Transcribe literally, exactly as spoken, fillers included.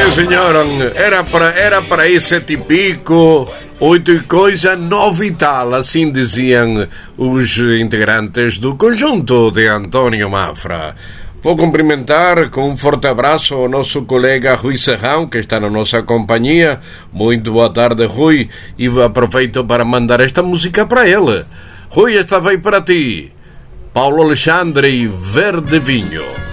Sim, senhora, era para era para ir sete e pico, oito e coisa, nove e tal, assim diziam os integrantes do conjunto de António Mafra. Vou cumprimentar com um forte abraço o nosso colega Rui Serrão, que está na nossa companhia. Muito boa tarde, Rui, e aproveito para mandar esta música para ele. Rui, esta veio para ti. Paulo Alexandre e Verde Vinho.